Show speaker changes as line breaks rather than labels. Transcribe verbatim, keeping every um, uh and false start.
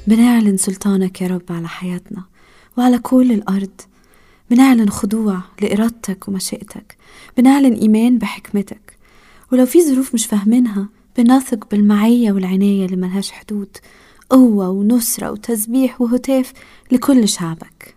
بنعلن سلطانك يا رب على حياتنا وعلى كل الأرض. بنعلن خضوع لإرادتك ومشيئتك، بنعلن إيمان بحكمتك. ولو في ظروف مش فاهمينها بنثق بالمعية والعناية اللي ملهاش حدود، قوة ونصرة وتسبيح وهتاف لكل شعبك.